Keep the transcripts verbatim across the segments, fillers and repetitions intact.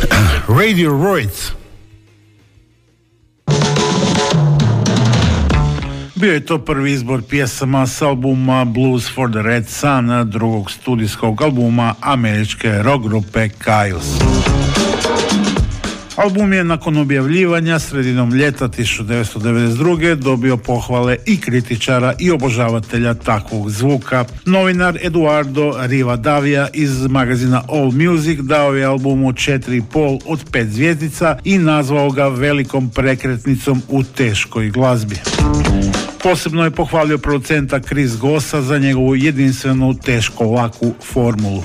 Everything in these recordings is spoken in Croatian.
Radiohead. Bio je to prvi izbor pjesama s albuma Blues for the Red Sun, drugog studijskog albuma američke rock grupe Kyuss. Album je nakon objavljivanja sredinom ljeta tisuću devetsto devedeset druge dobio pohvale i kritičara i obožavatelja takvog zvuka. Novinar Eduardo Rivadavia iz magazina All Music dao je albumu četiri i pol od pet zvjezdica i nazvao ga velikom prekretnicom u teškoj glazbi. Posebno je pohvalio producenta Chris Gossa za njegovu jedinstvenu teško laku formulu.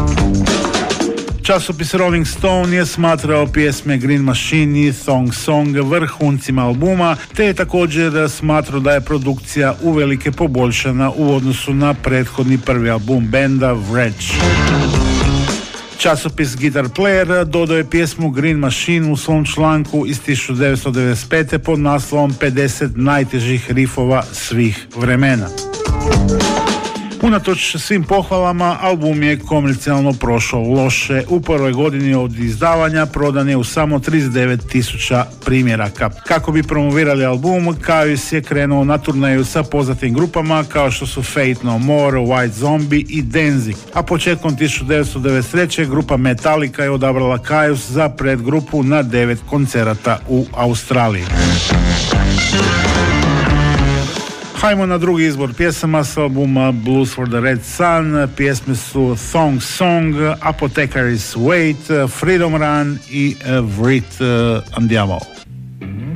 Časopis Rolling Stone je smatrao pjesme Green Machine i Thong Song vrhuncima albuma, te je također smatrao da je produkcija uvelike poboljšana u odnosu na prethodni prvi album benda Wretch. Časopis Guitar Player dodao je pjesmu Green Machine u svom članku iz tisuću devetsto devedeset pete pod naslovom pedeset najtežih rifova svih vremena. Unatoč svim pohvalama, album je komercijalno prošao loše. U prvoj godini od izdavanja prodan je u samo trideset devet tisuća primjeraka. Kako bi promovirali album, Kyuss je krenuo na turneju sa poznatim grupama kao što su Fate No More, White Zombie i Danzig. A početkom tisuću devetsto devedeset treće grupa Metallica je odabrala Kyuss za predgrupu na devet koncerata u Australiji. Hajmo na drugi izbor pjesama s albuma Blues for the Red Sun. Pjesme su Thong Song, Apothecary's Weight, Freedom Run i Vrit Andiamo.